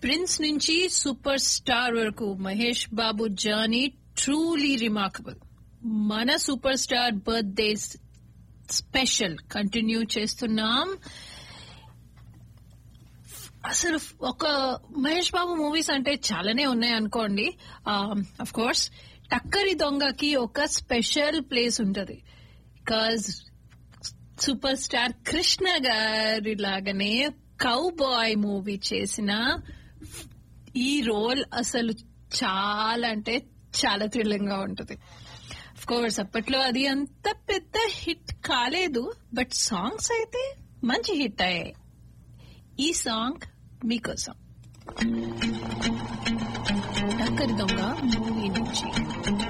Prince నుంచి super star వరకు Mahesh Babu journey truly remarkable. మన super star birthday special continue చేస్తున్నాం. అసలు ఒక మహేష్ బాబు మూవీస్ అంటే చాలానే ఉన్నాయి అనుకోండి. అఫ్ కోర్స్ టక్కరి దొంగకి ఒక స్పెషల్ ప్లేస్ ఉంటది. బికాజ్ సూపర్ స్టార్ కృష్ణ గారి లాగానే కౌ బాయ్ మూవీ చేసిన ఈ రోల్ అసలు చాలా అంటే చాలా థ్రిల్లింగ్ గా ఉంటది. అఫ్ కోర్స్ అప్పట్లో అది అంత పెద్ద హిట్ కాలేదు, బట్ సాంగ్స్ అయితే మంచి హిట్ అయ్యాయి. ఈ సాంగ్ మీకోసం టక్కరి దొంగ మూవీ నుంచి.